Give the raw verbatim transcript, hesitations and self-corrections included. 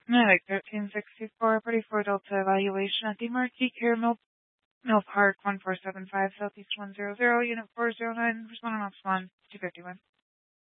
Medic thirteen sixty-four, forty-four Delta evaluation at the Marquis Care Mill, Mill Park, one four seven five Southeast one zero zero, Unit four zero nine, responding on one two fifty-one.